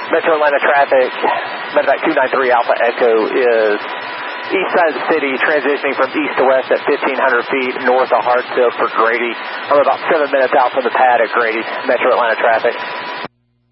Metro Atlanta traffic, Medevac 293 Alpha Echo is east side of the city, transitioning from east to west at 1,500 feet north of Hartsfield for Grady. I'm about 7 minutes out from the pad at Grady, Metro Atlanta traffic.